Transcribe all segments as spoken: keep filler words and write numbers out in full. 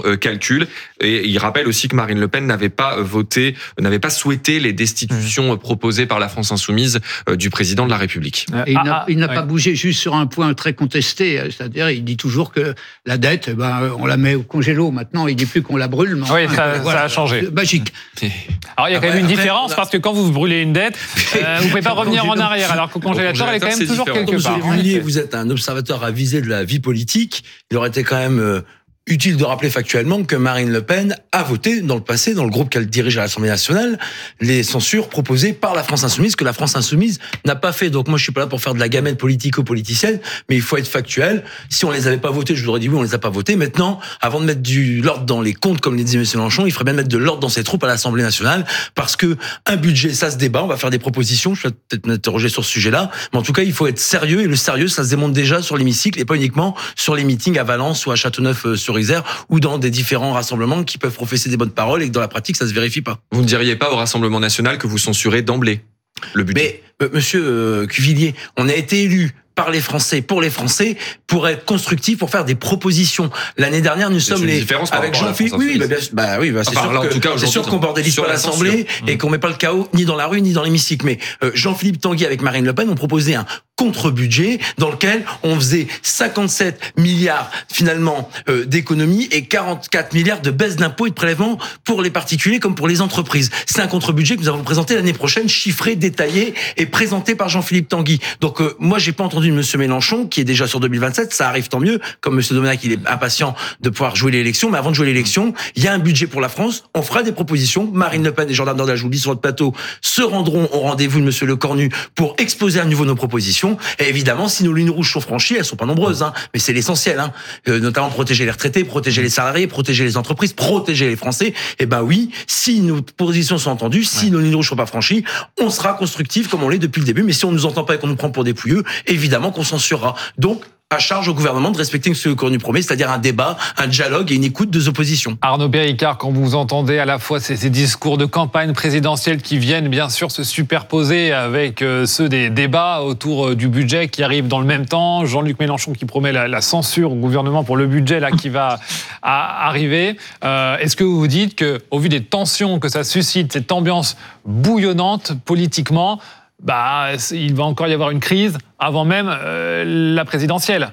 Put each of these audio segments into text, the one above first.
euh, calcul. Et il rappelle aussi que Marine Le Pen n'avait pas voté, n'avait pas souhaité les destitutions mmh. proposées par la France Insoumise euh, du président de la République. Et il n'a, ah, il n'a ouais. pas bougé juste sur un point très contesté, c'est-à-dire il dit toujours que la dette, ben, on la met au congélo. Maintenant, il dit plus qu'on la brûle. Mais oui, enfin, ça, voilà, ça a changé. Magique. Alors il y a quand même une différence parce que quand vous brûlez une dette, euh, vous pouvez pas revenir en arrière. Alors qu'au congélateur, elle est quand même toujours différent. quelque part. Monsieur Villiers, vous êtes un observateur avisé de la vie politique. Il aurait été quand même euh, utile de rappeler factuellement que Marine Le Pen a voté dans le passé, dans le groupe qu'elle dirige à l'Assemblée nationale, les censures proposées par la France Insoumise, que la France Insoumise n'a pas fait. Donc moi, je suis pas là pour faire de la gamelle politico-politicienne, mais il faut être factuel. Si on les avait pas votées, je vous aurais dit oui, on les a pas votées. Maintenant, avant de mettre du l'ordre dans les comptes, comme le disait M. Mélenchon, il ferait bien mettre de l'ordre dans ses troupes à l'Assemblée nationale, parce que un budget, ça se débat, on va faire des propositions, je vais peut-être m'interroger sur ce sujet-là, mais en tout cas, il faut être sérieux, et le sérieux, ça se démontre déjà sur l'hémicycle, et pas uniquement sur les meetings à Valence ou à Châteauneuf-sur ou dans des différents rassemblements qui peuvent professer des bonnes paroles et que dans la pratique, ça se vérifie pas. Vous ne diriez pas au Rassemblement national que vous censurez d'emblée le budget? Mais, euh, monsieur euh, Cuvillier, on a été élu par les Français, pour les Français, pour être constructif, pour faire des propositions. L'année dernière, nous c'est sommes les avec Jean-Philippe. Oui, oui, bah, bien, bah oui, bah, c'est enfin, sûr que, en tout cas, c'est sûr qu'on bordélise pas l'Assemblée et mmh. qu'on met pas le chaos ni dans la rue ni dans l'hémicycle. Mais euh, Jean-Philippe Tanguy avec Marine Le Pen ont proposé un contre-budget dans lequel on faisait cinquante-sept milliards finalement euh, d'économies et quarante-quatre milliards de baisse d'impôts et de prélèvements pour les particuliers comme pour les entreprises. C'est un contre-budget que nous allons présenter l'année prochaine, chiffré, détaillé et présenté par Jean-Philippe Tanguy. Donc euh, moi, j'ai pas entendu M. Mélenchon qui est déjà sur deux mille vingt-sept. Ça arrive tant mieux. Comme M. Domenech, il est impatient de pouvoir jouer l'élection. Mais avant de jouer l'élection, il y a un budget pour la France. On fera des propositions. Marine Le Pen et Jordan Bardella, je vous le dis sur votre plateau, se rendront au rendez-vous de M. Lecornu pour exposer à nouveau nos propositions. Et évidemment, si nos lignes rouges sont franchies, elles sont pas nombreuses, hein, mais c'est l'essentiel, hein, euh, notamment protéger les retraités, protéger les salariés, protéger les entreprises, protéger les Français. Et ben oui, si nos positions sont entendues, si ouais. nos lignes rouges sont pas franchies, on sera constructif comme on l'est depuis le début. Mais si on nous entend pas et qu'on nous prend pour des pouilleux, évidemment qu'on censurera. Donc, à charge au gouvernement de respecter ce que nous promet, c'est-à-dire un débat, un dialogue et une écoute des oppositions. Arnaud Péricard, quand vous entendez à la fois ces, ces discours de campagne présidentielle qui viennent bien sûr se superposer avec euh, ceux des débats autour euh, du budget qui arrivent dans le même temps, Jean-Luc Mélenchon qui promet la, la censure au gouvernement pour le budget là qui va à, arriver, euh, est-ce que vous vous dites qu'au vu des tensions que ça suscite, cette ambiance bouillonnante politiquement, bah, il va encore y avoir une crise avant même euh, la présidentielle?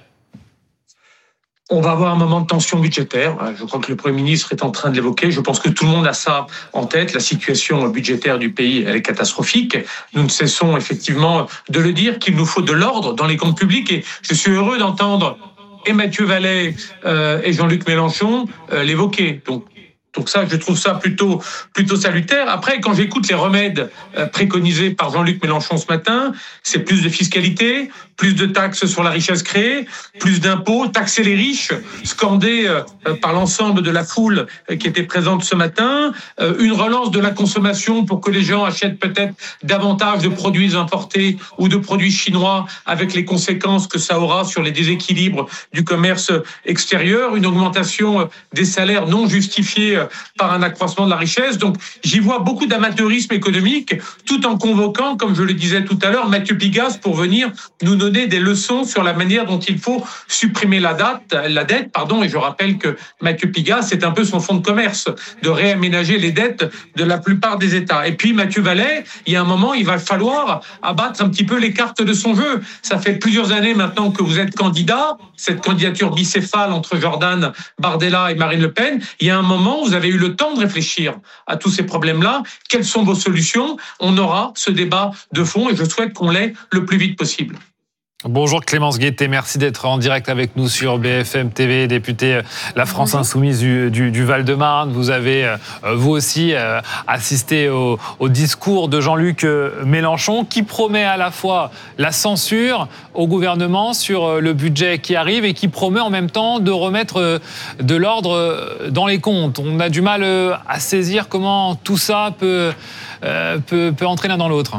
On va avoir un moment de tension budgétaire. Je crois que le Premier ministre est en train de l'évoquer. Je pense que tout le monde a ça en tête. La situation budgétaire du pays, elle est catastrophique. Nous ne cessons effectivement de le dire qu'il nous faut de l'ordre dans les comptes publics. Et je suis heureux d'entendre et Mathieu Vallet euh, et Jean-Luc Mélenchon euh, l'évoquer. Donc, Donc ça, je trouve ça plutôt plutôt salutaire. Après, quand j'écoute les remèdes euh, préconisés par Jean-Luc Mélenchon ce matin, c'est plus de fiscalité, plus de taxes sur la richesse créée, plus d'impôts, taxer les riches, scandé euh, par l'ensemble de la foule euh, qui était présente ce matin, euh, une relance de la consommation pour que les gens achètent peut-être davantage de produits importés ou de produits chinois avec les conséquences que ça aura sur les déséquilibres du commerce extérieur, une augmentation des salaires non justifiée par un accroissement de la richesse. Donc, j'y vois beaucoup d'amateurisme économique, tout en convoquant, comme je le disais tout à l'heure, Mathieu Pigasse pour venir nous donner des leçons sur la manière dont il faut supprimer la, date, la dette. Pardon, et je rappelle que Mathieu Pigasse, c'est un peu son fonds de commerce, de réaménager les dettes de la plupart des États. Et puis, Mathieu Vallet, il y a un moment, il va falloir abattre un petit peu les cartes de son jeu. Ça fait plusieurs années maintenant que vous êtes candidat, cette candidature bicéphale entre Jordan Bardella et Marine Le Pen. Il y a un moment où vous avez eu le temps de réfléchir à tous ces problèmes-là. Quelles sont vos solutions? On aura ce débat de fond et je souhaite qu'on l'ait le plus vite possible. Bonjour Clémence Guettet, merci d'être en direct avec nous sur B F M T V, députée La France Insoumise du, du, du Val-de-Marne. Vous avez, euh, vous aussi, euh, assisté au, au discours de Jean-Luc Mélenchon qui promet à la fois la censure au gouvernement sur le budget qui arrive et qui promet en même temps de remettre de l'ordre dans les comptes. On a du mal à saisir comment tout ça peut, euh, peut, peut entrer l'un dans l'autre.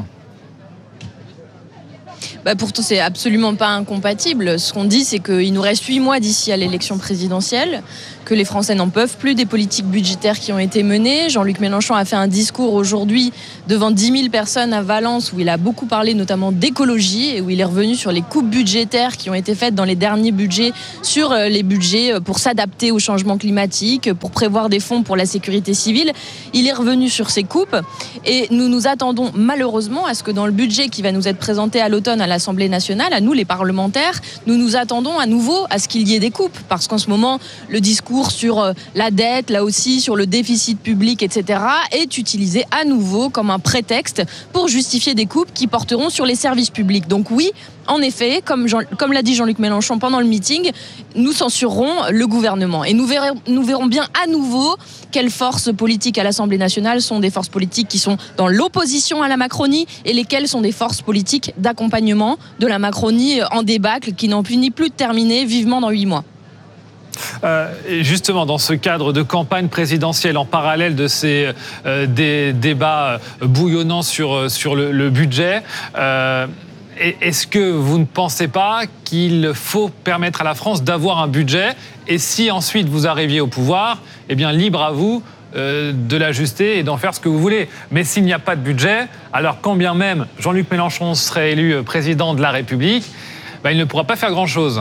Bah pourtant, c'est absolument pas incompatible. Ce qu'on dit, c'est qu'il nous reste huit mois d'ici à l'élection présidentielle, que les Français n'en peuvent plus des politiques budgétaires qui ont été menées. Jean-Luc Mélenchon a fait un discours aujourd'hui devant dix mille personnes à Valence où il a beaucoup parlé notamment d'écologie et où il est revenu sur les coupes budgétaires qui ont été faites dans les derniers budgets, sur les budgets pour s'adapter au changement climatique, pour prévoir des fonds pour la sécurité civile. Il est revenu sur ces coupes et nous nous attendons malheureusement à ce que dans le budget qui va nous être présenté à l'automne à l'Assemblée nationale, à nous les parlementaires, nous nous attendons à nouveau à ce qu'il y ait des coupes parce qu'en ce moment, le discours sur la dette, là aussi sur le déficit public, et cetera, est utilisé à nouveau comme un prétexte pour justifier des coupes qui porteront sur les services publics. Donc oui, en effet, comme, Jean, comme l'a dit Jean-Luc Mélenchon pendant le meeting, nous censurerons le gouvernement. Et nous verrons, nous verrons bien à nouveau quelles forces politiques à l'Assemblée nationale sont des forces politiques qui sont dans l'opposition à la Macronie et lesquelles sont des forces politiques d'accompagnement de la Macronie en débâcle qui n'en finit plus de terminer vivement dans huit mois. Euh, et justement, dans ce cadre de campagne présidentielle, en parallèle de ces euh, des débats bouillonnants sur, sur le, le budget, euh, est-ce que vous ne pensez pas qu'il faut permettre à la France d'avoir un budget et si ensuite vous arriviez au pouvoir, eh bien libre à vous euh, de l'ajuster et d'en faire ce que vous voulez. Mais s'il n'y a pas de budget, alors quand bien même Jean-Luc Mélenchon serait élu président de la République, ben, il ne pourra pas faire grand-chose.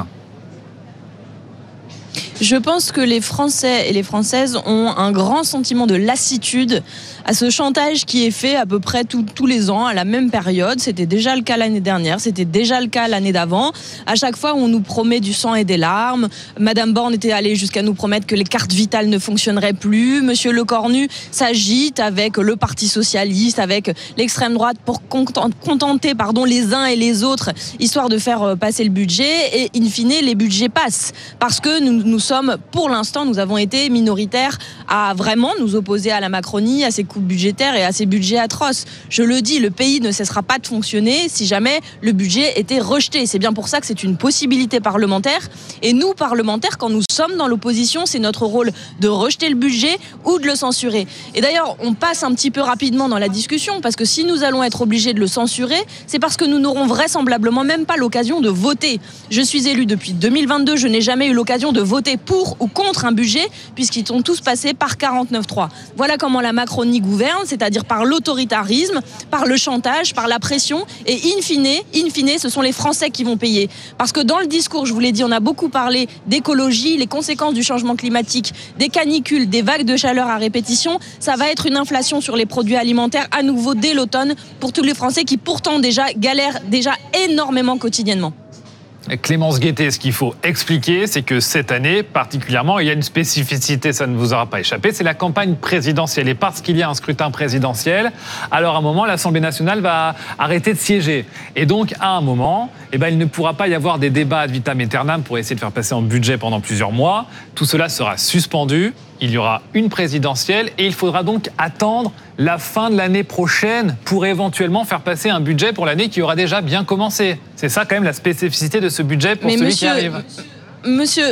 Je pense que les Français et les Françaises ont un grand sentiment de lassitude à ce chantage qui est fait à peu près tout, tous les ans à la même période. C'était déjà le cas l'année dernière, c'était déjà le cas l'année d'avant. À chaque fois, on nous promet du sang et des larmes. Madame Borne était allée jusqu'à nous promettre que les cartes vitales ne fonctionneraient plus. Monsieur Lecornu s'agite avec le Parti socialiste, avec l'extrême droite pour contenter pardon, les uns et les autres, histoire de faire passer le budget. Et in fine, les budgets passent. Parce que nous, nous sommes, pour l'instant, nous avons été minoritaires à vraiment nous opposer à la Macronie, à ces coupes budgétaires et à ces budgets atroces. Je le dis, le pays ne cessera pas de fonctionner si jamais le budget était rejeté. C'est bien pour ça que c'est une possibilité parlementaire. Et nous, parlementaires, quand nous sommes dans l'opposition, c'est notre rôle de rejeter le budget ou de le censurer. Et d'ailleurs, on passe un petit peu rapidement dans la discussion parce que si nous allons être obligés de le censurer, c'est parce que nous n'aurons vraisemblablement même pas l'occasion de voter. Je suis élue depuis deux mille vingt-deux, je n'ai jamais eu l'occasion de voter pour ou contre un budget puisqu'ils sont tous passés par quarante-neuf trois. Voilà comment la Macronie gouverne, c'est-à-dire par l'autoritarisme, par le chantage, par la pression et in fine, in fine, ce sont les Français qui vont payer. Parce que dans le discours, je vous l'ai dit, on a beaucoup parlé d'écologie, les conséquences du changement climatique, des canicules, des vagues de chaleur à répétition. Ça va être une inflation sur les produits alimentaires à nouveau dès l'automne pour tous les Français qui pourtant déjà galèrent déjà énormément quotidiennement. Clémence Guettet, ce qu'il faut expliquer, c'est que cette année, particulièrement, il y a une spécificité, ça ne vous aura pas échappé, c'est la campagne présidentielle. Et parce qu'il y a un scrutin présidentiel, alors à un moment, l'Assemblée nationale va arrêter de siéger. Et donc, à un moment, eh ben, il ne pourra pas y avoir des débats ad vitam aeternam pour essayer de faire passer un budget pendant plusieurs mois. Tout cela sera suspendu. Il y aura une présidentielle et il faudra donc attendre la fin de l'année prochaine pour éventuellement faire passer un budget pour l'année qui aura déjà bien commencé. C'est ça quand même la spécificité de ce budget pour Mais celui monsieur, qui arrive. Monsieur,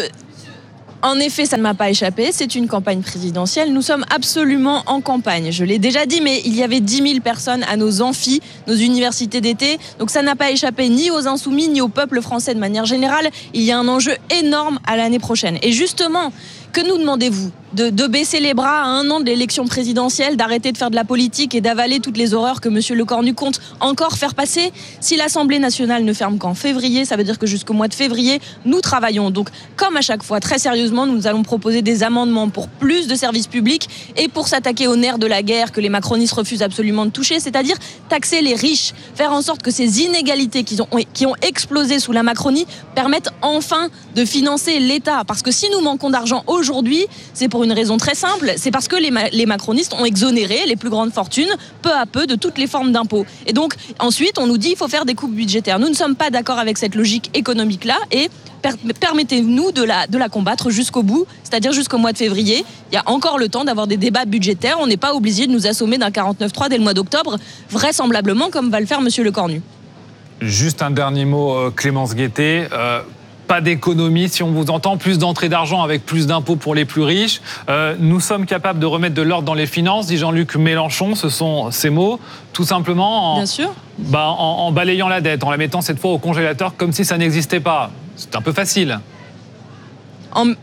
en effet, ça ne m'a pas échappé, c'est une campagne présidentielle. Nous sommes absolument en campagne. Je l'ai déjà dit, mais il y avait dix mille personnes à nos amphis, nos universités d'été. Donc ça n'a pas échappé ni aux insoumis, ni au peuple français de manière générale. Il y a un enjeu énorme à l'année prochaine. Et justement, que nous demandez-vous ? De, de baisser les bras à un an de l'élection présidentielle, d'arrêter de faire de la politique et d'avaler toutes les horreurs que M. Lecornu compte encore faire passer. Si l'Assemblée nationale ne ferme qu'en février, ça veut dire que jusqu'au mois de février, nous travaillons. Donc, comme à chaque fois, très sérieusement, nous allons proposer des amendements pour plus de services publics et pour s'attaquer au nerf de la guerre que les macronistes refusent absolument de toucher, c'est-à-dire taxer les riches, faire en sorte que ces inégalités qui ont, qui ont explosé sous la Macronie permettent enfin de financer l'État. Parce que si nous manquons d'argent aujourd'hui, c'est pour une raison très simple, c'est parce que les, ma- les macronistes ont exonéré les plus grandes fortunes peu à peu de toutes les formes d'impôts. Et donc ensuite on nous dit qu'il faut faire des coupes budgétaires. Nous ne sommes pas d'accord avec cette logique économique-là et per- permettez-nous de la, de la combattre jusqu'au bout, c'est-à-dire jusqu'au mois de février. Il y a encore le temps d'avoir des débats budgétaires, on n'est pas obligé de nous assommer d'un quarante-neuf trois dès le mois d'octobre, vraisemblablement comme va le faire M. Lecornu. Juste un dernier mot, Clémence Guettet. Euh... Pas d'économie, si on vous entend, plus d'entrée d'argent avec plus d'impôts pour les plus riches. Euh, nous sommes capables de remettre de l'ordre dans les finances, dit Jean-Luc Mélenchon, ce sont ces mots, tout simplement en, Bien sûr. Bah, en, en balayant la dette, en la mettant cette fois au congélateur comme si ça n'existait pas. C'est un peu facile. En...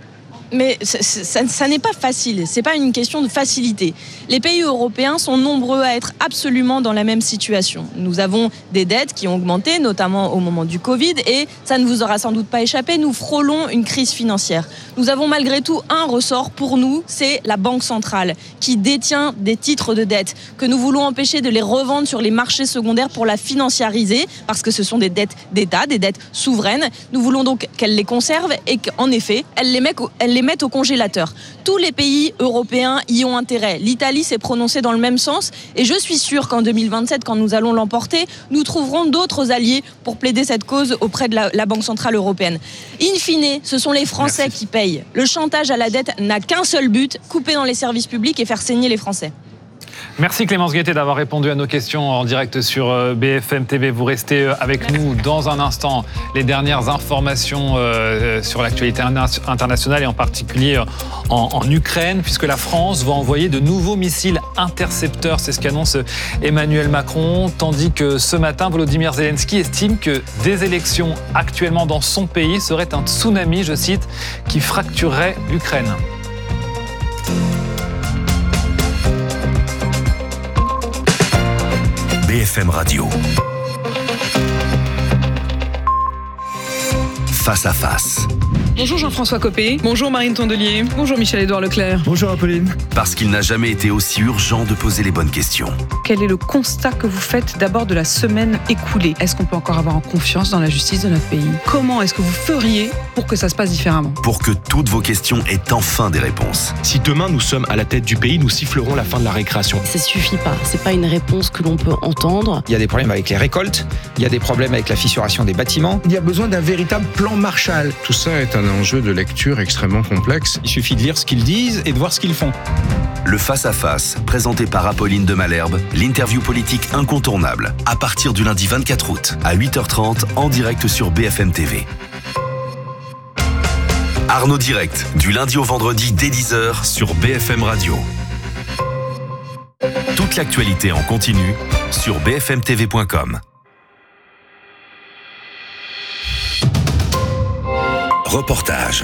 Mais ça, ça, ça n'est pas facile, c'est pas une question de facilité. Les pays européens sont nombreux à être absolument dans la même situation. Nous avons des dettes qui ont augmenté, notamment au moment du Covid, et ça ne vous aura sans doute pas échappé, nous frôlons une crise financière. Nous avons malgré tout un ressort pour nous, c'est la Banque centrale, qui détient des titres de dette, que nous voulons empêcher de les revendre sur les marchés secondaires pour la financiariser, parce que ce sont des dettes d'État, des dettes souveraines. Nous voulons donc qu'elle les conserve et qu'en effet, elle les, met, elle les mette au congélateur. Tous les pays européens y ont intérêt. L'Italie s'est prononcée dans le même sens et je suis sûre qu'en deux mille vingt-sept, quand nous allons l'emporter, nous trouverons d'autres alliés pour plaider cette cause auprès de la, la Banque centrale européenne. In fine, ce sont les Français Merci. qui payent. Le chantage à la dette n'a qu'un seul but, couper dans les services publics et faire saigner les Français. Merci Clémence Guettet d'avoir répondu à nos questions en direct sur B F M T V. Vous restez avec nous dans un instant. Les dernières informations sur l'actualité internationale et en particulier en, en Ukraine, puisque la France va envoyer de nouveaux missiles intercepteurs. C'est ce qu'annonce Emmanuel Macron, tandis que ce matin, Volodymyr Zelensky estime que des élections actuellement dans son pays seraient un tsunami, je cite, qui fracturerait l'Ukraine. B F M Radio. Face à face. Bonjour Jean-François Copé. Bonjour Marine Tondelier. Bonjour Michel-Édouard Leclerc. Bonjour Apolline. Parce qu'il n'a jamais été aussi urgent de poser les bonnes questions. Quel est le constat que vous faites d'abord de la semaine écoulée ? Est-ce qu'on peut encore avoir confiance dans la justice de notre pays ? Comment est-ce que vous feriez pour que ça se passe différemment ? Pour que toutes vos questions aient enfin des réponses. Si demain nous sommes à la tête du pays, nous sifflerons la fin de la récréation. Ça suffit pas, c'est pas une réponse que l'on peut entendre. Il y a des problèmes avec les récoltes, il y a des problèmes avec la fissuration des bâtiments. Il y a besoin d'un véritable plan Marshall. Tout ça est un enjeu de lecture extrêmement complexe. Il suffit de lire ce qu'ils disent et de voir ce qu'ils font. Le face-à-face, présenté par Apolline de Malherbe, l'interview politique incontournable, à partir du lundi vingt-quatre août, à huit heures trente, en direct sur B F M T V. Arnaud Direct, du lundi au vendredi dès dix heures sur B F M Radio. Toute l'actualité en continu sur b f m t v point com. Reportage.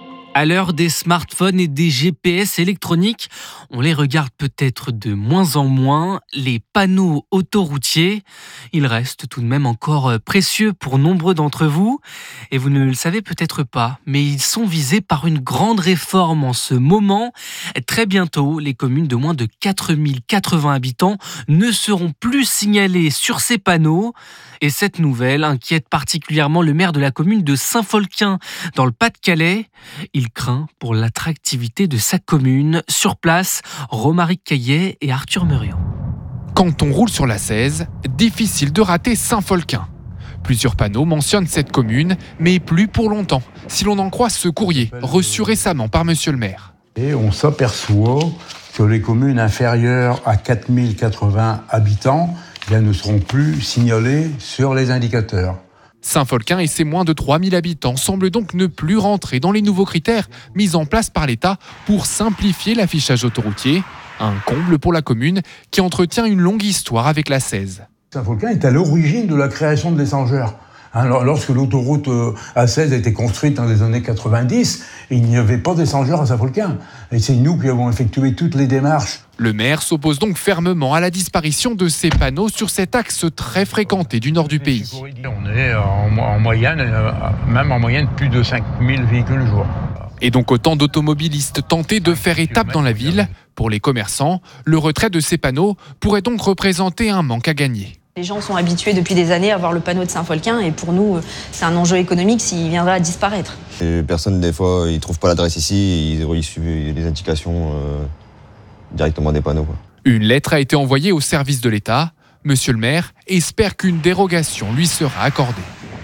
À l'heure des smartphones et des G P S électroniques, on les regarde peut-être de moins en moins, les panneaux autoroutiers. Ils restent tout de même encore précieux pour nombreux d'entre vous. Et vous ne le savez peut-être pas, mais ils sont visés par une grande réforme en ce moment. Très bientôt, les communes de moins de quatre mille quatre-vingts habitants ne seront plus signalées sur ces panneaux. Et cette nouvelle inquiète particulièrement le maire de la commune de Saint-Folquin, dans le Pas-de-Calais. Il craint pour l'attractivité de sa commune. Sur place, Romaric Caillet et Arthur Muriot. Quand on roule sur la seize, difficile de rater Saint-Folquin. Plusieurs panneaux mentionnent cette commune, mais plus pour longtemps, si l'on en croit ce courrier reçu récemment par monsieur le maire. Et on s'aperçoit que les communes inférieures à quatre mille quatre-vingts habitants eh bien, ne seront plus signalées sur les indicateurs. Saint-Folquin et ses moins de trois mille habitants semblent donc ne plus rentrer dans les nouveaux critères mis en place par l'État pour simplifier l'affichage autoroutier. Un comble pour la commune qui entretient une longue histoire avec la seize. Saint-Folquin est à l'origine de la création de l'échangeur. Alors, lorsque l'autoroute A seize a été construite dans les années quatre-vingt-dix, il n'y avait pas d'échangeur à Saint-Folquin. Et c'est nous qui avons effectué toutes les démarches. Le maire s'oppose donc fermement à la disparition de ces panneaux sur cet axe très fréquenté du nord du pays. On est en, en moyenne, même en moyenne, plus de cinq mille véhicules jour. Et donc autant d'automobilistes tentés de faire étape dans la ville. Pour les commerçants, le retrait de ces panneaux pourrait donc représenter un manque à gagner. Les gens sont habitués depuis des années à voir le panneau de Saint-Folquin et pour nous, c'est un enjeu économique s'il viendrait à disparaître. Les personnes, des fois, ils ne trouvent pas l'adresse ici, ils, ils suivent les indications euh, directement des panneaux, quoi. Une lettre a été envoyée au service de l'État. Monsieur le maire espère qu'une dérogation lui sera accordée.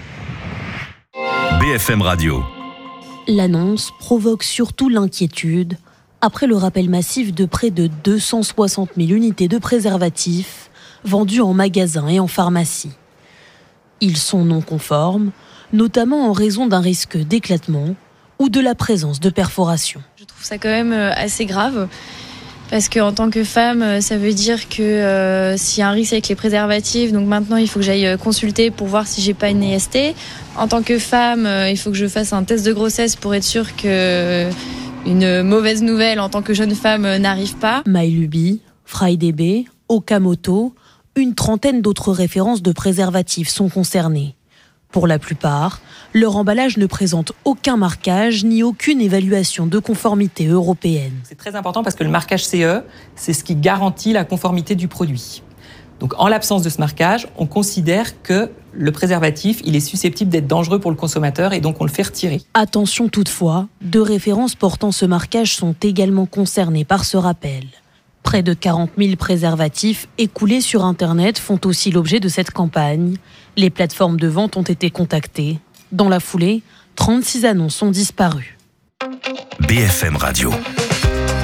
B F M Radio. L'annonce provoque surtout l'inquiétude après le rappel massif de près de deux cent soixante mille unités de préservatifs vendus en magasin et en pharmacie. Ils sont non conformes, notamment en raison d'un risque d'éclatement ou de la présence de perforations. Je trouve ça quand même assez grave, parce qu'en tant que femme, ça veut dire que euh, s'il y a un risque avec les préservatifs, donc maintenant il faut que j'aille consulter pour voir si j'ai pas une I S T. En tant que femme, euh, il faut que je fasse un test de grossesse pour être sûre que une mauvaise nouvelle en tant que jeune femme n'arrive pas. MyLuby, FriDB, Okamoto, une trentaine d'autres références de préservatifs sont concernées. Pour la plupart, leur emballage ne présente aucun marquage ni aucune évaluation de conformité européenne. C'est très important parce que le marquage C E, c'est ce qui garantit la conformité du produit. Donc en l'absence de ce marquage, on considère que le préservatif, il est susceptible d'être dangereux pour le consommateur et donc on le fait retirer. Attention toutefois, deux références portant ce marquage sont également concernées par ce rappel. Près de quarante mille préservatifs écoulés sur Internet font aussi l'objet de cette campagne. Les plateformes de vente ont été contactées. Dans la foulée, trente-six annonces ont disparu. B F M Radio.